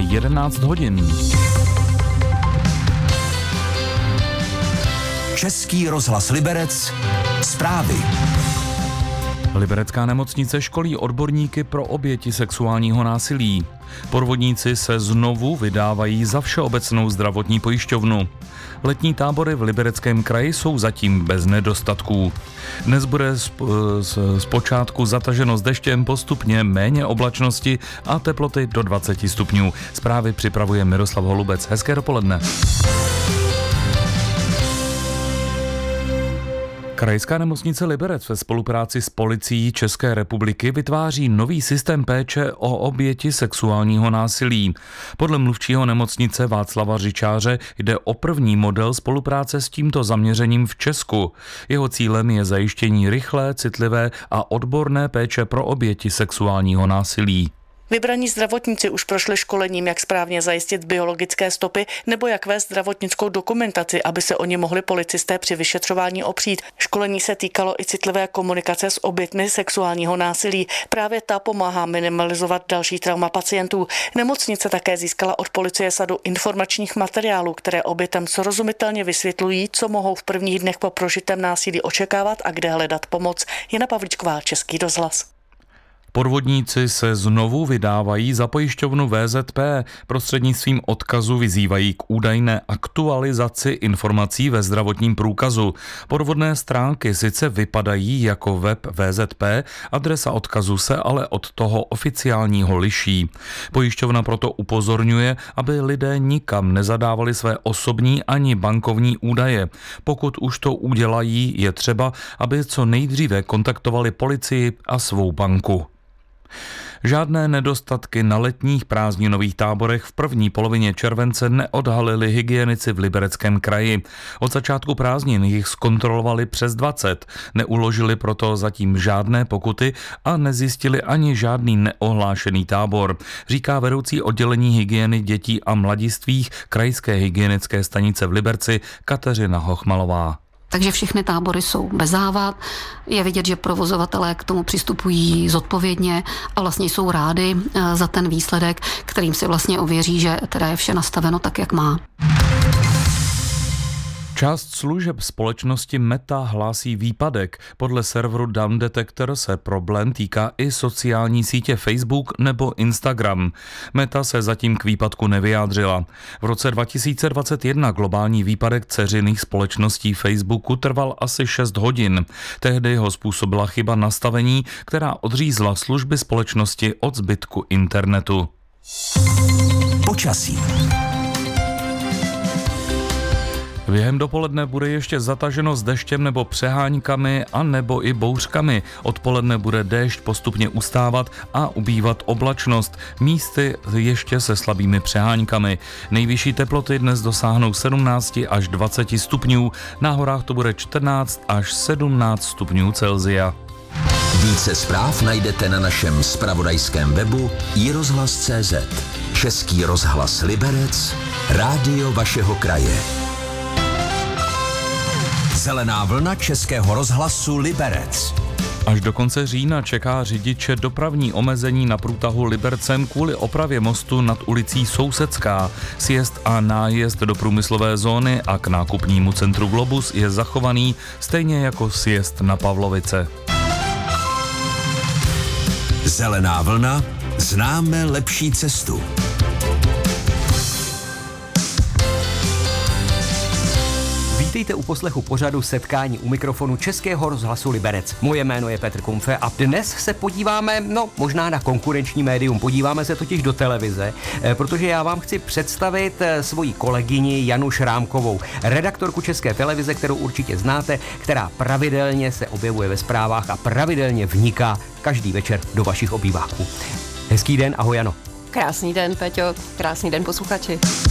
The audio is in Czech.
11 hodin. Český rozhlas Liberec, zprávy. Liberecká nemocnice školí odborníky pro oběti sexuálního násilí. Podvodníci se znovu vydávají za Všeobecnou zdravotní pojišťovnu. Letní tábory v Libereckém kraji jsou zatím bez nedostatků. Dnes bude zpočátku zataženo s deštěm, postupně méně oblačnosti a teploty do 20 stupňů. Zprávy připravuje Miroslav Holubec. Hezké dopoledne. Krajská nemocnice Liberec ve spolupráci s policií České republiky vytváří nový systém péče o oběti sexuálního násilí. Podle mluvčího nemocnice Václava Řičáře jde o první model spolupráce s tímto zaměřením v Česku. Jeho cílem je zajištění rychlé, citlivé a odborné péče pro oběti sexuálního násilí. Vybraní zdravotníci už prošli školením, jak správně zajistit biologické stopy nebo jak vést zdravotnickou dokumentaci, aby se o ně mohli policisté při vyšetřování opřít. Školení se týkalo i citlivé komunikace s oběťmi sexuálního násilí. Právě ta pomáhá minimalizovat další trauma pacientů. Nemocnice také získala od policie sadu informačních materiálů, které obětem srozumitelně vysvětlují, co mohou v prvních dnech po prožitém násilí očekávat a kde hledat pomoc. Jana Pavlíčková, Český rozhlas. Podvodníci se znovu vydávají za pojišťovnu VZP. Prostřednictvím odkazu vyzývají k údajné aktualizaci informací ve zdravotním průkazu. Podvodné stránky sice vypadají jako web VZP, adresa odkazu se ale od toho oficiálního liší. Pojišťovna proto upozorňuje, aby lidé nikam nezadávali své osobní ani bankovní údaje. Pokud už to udělají, je třeba, aby co nejdříve kontaktovali policii a svou banku. Žádné nedostatky na letních prázdninových táborech v první polovině července neodhalili hygienici v Libereckém kraji. Od začátku prázdnin jich zkontrolovali přes 20, neuložili proto zatím žádné pokuty a nezjistili ani žádný neohlášený tábor, říká vedoucí oddělení hygieny dětí a mladistvých Krajské hygienické stanice v Liberci Kateřina Hochmalová. Takže všechny tábory jsou bez závad. Je vidět, že provozovatelé k tomu přistupují zodpovědně a vlastně jsou rádi za ten výsledek, kterým si vlastně ověří, že teda je vše nastaveno tak, jak má. Část služeb společnosti Meta hlásí výpadek. Podle serveru Down Detector se problém týká i sociální sítě Facebook nebo Instagram. Meta se zatím k výpadku nevyjádřila. V roce 2021 globální výpadek dceřiných společností Facebooku trval asi 6 hodin. Tehdy ho způsobila chyba nastavení, která odřízla služby společnosti od zbytku internetu. Počasí. Během dopoledne bude ještě zataženo s deštěm nebo přeháňkami a nebo i bouřkami. Odpoledne bude déšť postupně ustávat a ubývat oblačnost. Místy ještě se slabými přeháňkami. Nejvyšší teploty dnes dosáhnou 17 až 20 stupňů. Na horách to bude 14 až 17 stupňů Celsia. Více zpráv najdete na našem zpravodajském webu iRozhlas.cz. Český rozhlas Liberec, rádio vašeho kraje. Zelená vlna Českého rozhlasu Liberec. Až do konce října čeká řidiče dopravní omezení na průtahu Libercem kvůli opravě mostu nad ulicí Sousedská. Sjezd a nájezd do průmyslové zóny a k nákupnímu centru Globus je zachovaný, stejně jako sjezd na Pavlovice. Zelená vlna, známe lepší cestu. Vítejte u poslechu pořadu Setkání u mikrofonu Českého rozhlasu Liberec. Moje jméno je Petr Kumfe a dnes se podíváme, možná na konkurenční médium, podíváme se totiž do televize, protože já vám chci představit svoji kolegyni Janu Šrámkovou, redaktorku České televize, kterou určitě znáte, která pravidelně se objevuje ve zprávách a pravidelně vniká každý večer do vašich obýváků. Hezký den, ahoj Jano. Krásný den, Peťo, krásný den posluchači.